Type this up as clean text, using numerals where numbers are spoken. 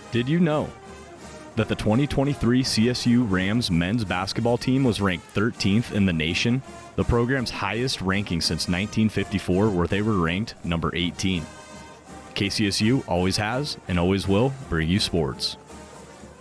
Did you know that the 2023 CSU Rams men's basketball team was ranked 13th in the nation, the program's highest ranking since 1954, where they were ranked number 18? KCSU always has and always will bring you sports.